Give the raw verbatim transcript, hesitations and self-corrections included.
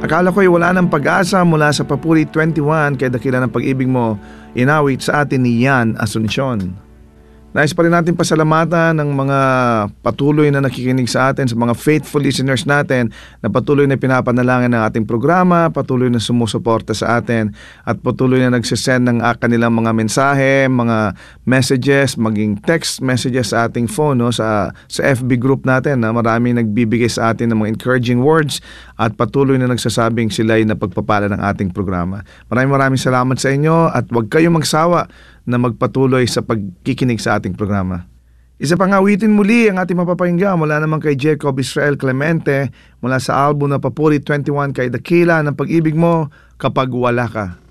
Akala ko'y wala ng pag-asa mula sa Papuri twenty-one kay Dakila ng Pag-ibig Mo, inawit sa atin ni Yan Asuncion. Nais pa rin natin pasalamatan ng mga patuloy na nakikinig sa atin, sa mga faithful listeners natin na patuloy na pinapanalangin ng ating programa, patuloy na sumusuporta sa atin at patuloy na nagsisend ng kanilang mga mensahe, mga messages, maging text messages sa ating phone, no, sa, sa F B group natin na marami nagbibigay sa atin ng mga encouraging words at patuloy na nagsasabing sila ay napagpapala ng ating programa. Maraming maraming salamat sa inyo at huwag kayong magsawa na magpatuloy sa pagkikinig sa ating programa. Isa pang awitin muli ang ating mapapakinggan mula naman kay Jacob Israel Clemente mula sa album na Papuri twenty-one kay Dakila ng Pag-ibig Mo, Kapag Wala Ka.